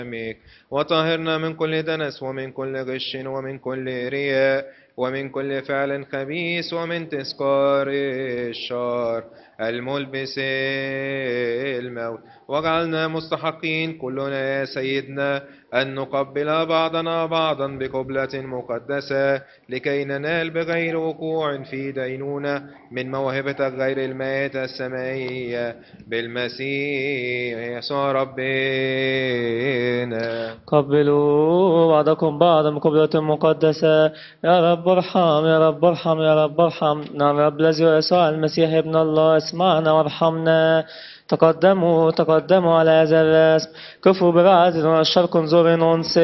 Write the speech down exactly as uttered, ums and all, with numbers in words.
وطهرنا من كل دنس ومن كل غش ومن كل رياء ومن كل فعل خبيث ومن تذكار الشر الملبس الموت، واجعلنا مستحقين كلنا يا سيدنا أن نقبل بعضنا بعضا بقبلة مقدسة لكي ننال بغير وقوع في دينونة من موهبة غير المائة السمائية بالمسيح يسوع ربنا. قبلوا بعضكم بعضا بقبلة مقدسة. يا رب ارحم، يا رب ارحم، يا رب ارحم. نعم رب الذي يسوع المسيح ابن الله، اسمعنا وارحمنا. تقدموا تقدموا على هذا الرسم، كفوا برعد والشرق انظر انس